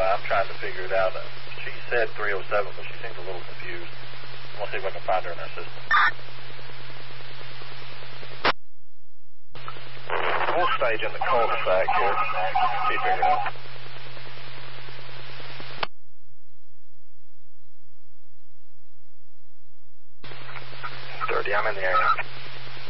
by. I'm trying to figure it out. She said 307, but she seems a little confused. I want to see if I can find her in our system. We'll stage in the cul-de-sac here. See if figure it out. 30, I'm in the area.